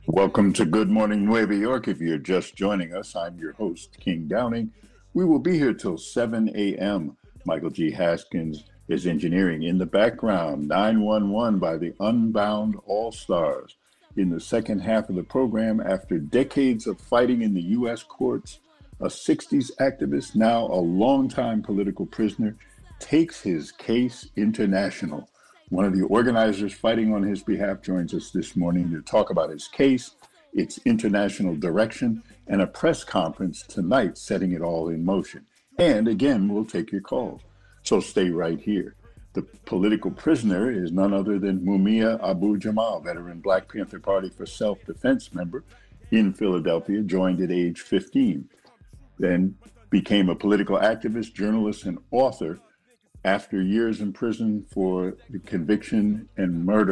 Welcome to Good Morning Nueva York. If you're just joining us, I'm your host, King Downing. We will be here till 7 a.m. Michael G. Haskins is engineering. In the background, 911 by the Unbound All-Stars. In the second half of the program, after decades of fighting in the U.S. courts, a 60s activist, now a longtime political prisoner, takes his case international. One of the organizers fighting on his behalf joins us this morning to talk about his case, its international direction, and a press conference tonight setting it all in motion. And again, we'll take your calls. So stay right here. The political prisoner is none other than Mumia Abu-Jamal, veteran Black Panther Party for Self-Defense member in Philadelphia, joined at age 15. Then became a political activist, journalist, and author. After years in prison for the conviction for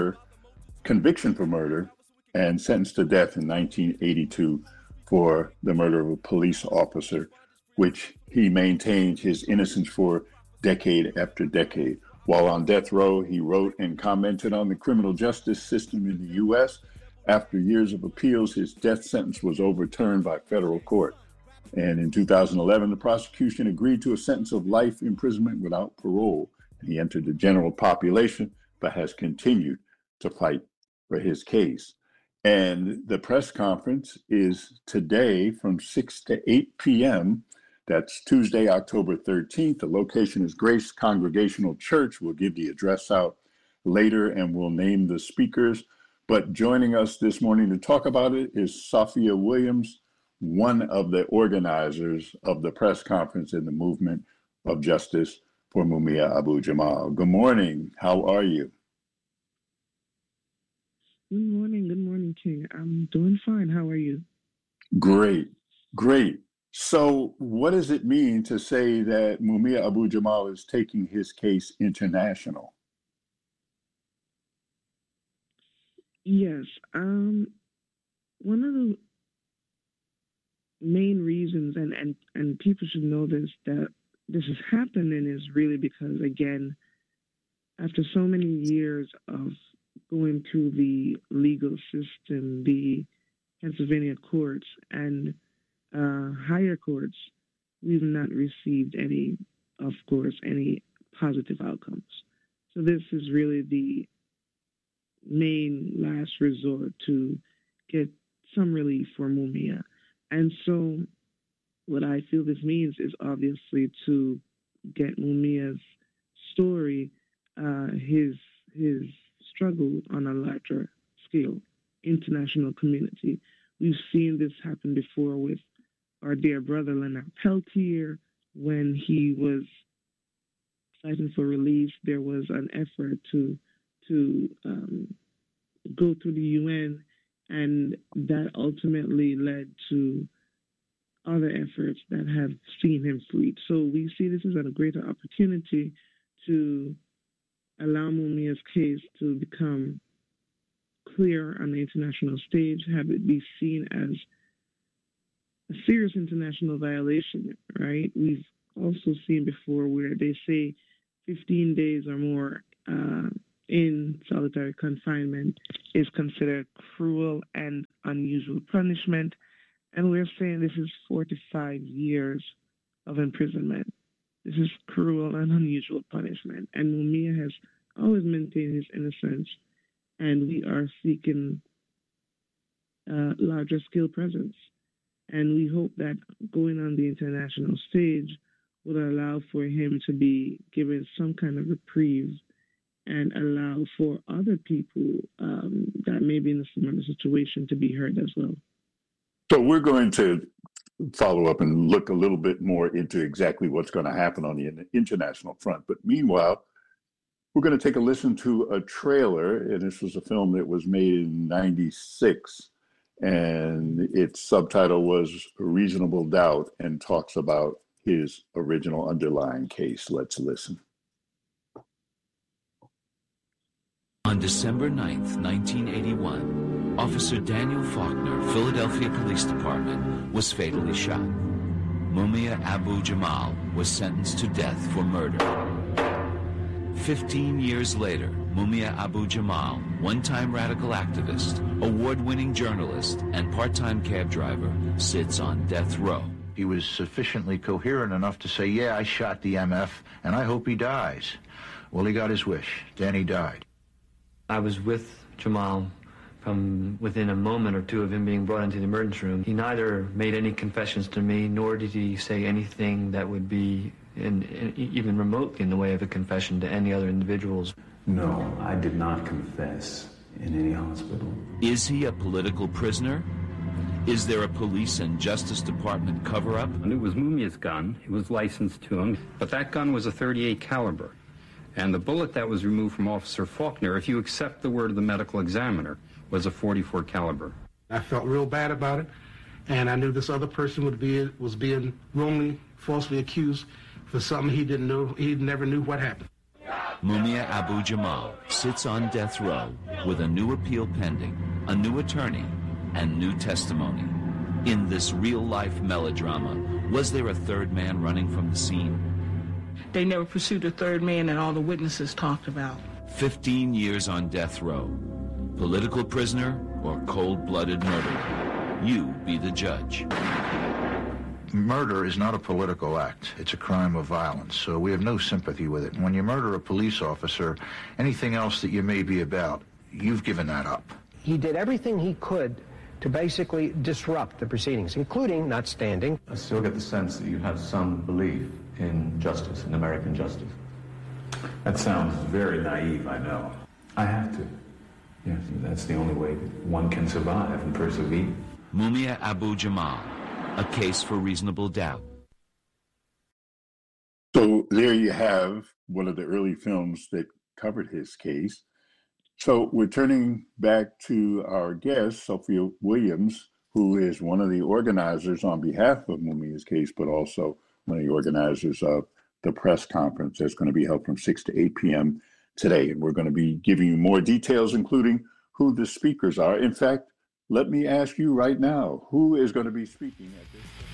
murder, and sentenced to death in 1982 for the murder of a police officer, which he maintained his innocence for decade after decade. While on death row, he wrote and commented on the criminal justice system in the U.S. After years of appeals, his death sentence was overturned by federal court. And in 2011, the prosecution agreed to a sentence of life imprisonment without parole. He entered the general population, but has continued to fight for his case. And the press conference is today from 6 to 8 p.m. That's Tuesday, October 13th. The location is Grace Congregational Church. We'll give the address out later and we'll name the speakers. But joining us this morning to talk about it is Sophia Williams, one of the organizers of the press conference in the movement of justice for Mumia Abu-Jamal. Good morning. How are you? Good morning, King. I'm doing fine. How are you? Great. So what does it mean to say that Mumia Abu-Jamal is taking his case international? Yes. One of the main reasons, and people should know this, that this is happening is really because, again, after so many years of going through the legal system, the Pennsylvania courts and higher courts, we've not received any positive outcomes. So this is really the main last resort to get some relief for Mumia. And so what I feel this means is obviously to get Mumia's story, his struggle on a larger scale, international community. We've seen this happen before with our dear brother Leonard Peltier. When he was fighting for release, there was an effort to go through the UN, and that ultimately led to other efforts that have seen him freed. So we see this as a greater opportunity to allow Mumia's case to become clear on the international stage, have it be seen as a serious international violation, right? We've also seen before where they say 15 days or more in solitary confinement is considered cruel and unusual punishment. And we're saying this is 45 years of imprisonment. This is cruel and unusual punishment. And Mumia has always maintained his innocence, and we are seeking larger scale presence. And we hope that going on the international stage would allow for him to be given some kind of reprieve and allow for other people that may be in a similar situation to be heard as well. So we're going to follow up and look a little bit more into exactly what's going to happen on the international front. But meanwhile, we're going to take a listen to a trailer, and this was a film that was made in '96, and its subtitle was Reasonable Doubt, and talks about his original underlying case. Let's listen. On December 9th, 1981, Officer Daniel Faulkner, Philadelphia Police Department, was fatally shot. Mumia Abu-Jamal was sentenced to death for murder. 15 years later, Mumia Abu-Jamal, one-time radical activist, award-winning journalist, and part-time cab driver, sits on death row. He was sufficiently coherent enough to say, yeah, I shot the MF, and I hope he dies. Well, he got his wish. Danny died. I was with Jamal from within a moment or two of him being brought into the emergency room. He neither made any confessions to me, nor did he say anything that would be even remotely in the way of a confession to any other individuals. No, I did not confess in any hospital. Is he a political prisoner? Is there a police and justice department cover-up? And it was Mumia's gun. It was licensed to him. But that gun was a .38 caliber. And the bullet that was removed from Officer Faulkner, if you accept the word of the medical examiner, was a .44 caliber. I felt real bad about it, and I knew this other person was being wrongly, falsely accused for something he didn't know. He never knew what happened. Mumia Abu-Jamal sits on death row with a new appeal pending, a new attorney, and new testimony. In this real-life melodrama, was there a third man running from the scene? They never pursued a third man that all the witnesses talked about. 15 years on death row. Political prisoner or cold-blooded murderer? You be the judge. Murder is not a political act. It's a crime of violence, so we have no sympathy with it. And when you murder a police officer, anything else that you may be about, you've given that up. He did everything he could to basically disrupt the proceedings, including not standing. I still get the sense that you have some belief in justice, in American justice. That sounds very naive, I know. I have to. Yes, that's the only way one can survive and persevere. Mumia Abu-Jamal, a case for reasonable doubt. So there you have one of the early films that covered his case. So we're turning back to our guest, Sophia Williams, who is one of the organizers on behalf of Mumia's case, but also one of the organizers of the press conference that's going to be held from 6 to 8 p.m. today. And we're going to be giving you more details, including who the speakers are. In fact, let me ask you right now, who is going to be speaking at this?